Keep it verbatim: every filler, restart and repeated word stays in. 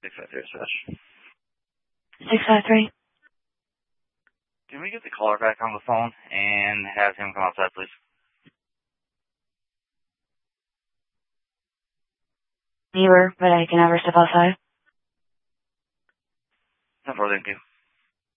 six five three, dispatch. six five three. Can we get the caller back on the phone and have him come outside, please? Newer, but I can never step outside. No problem, thank you.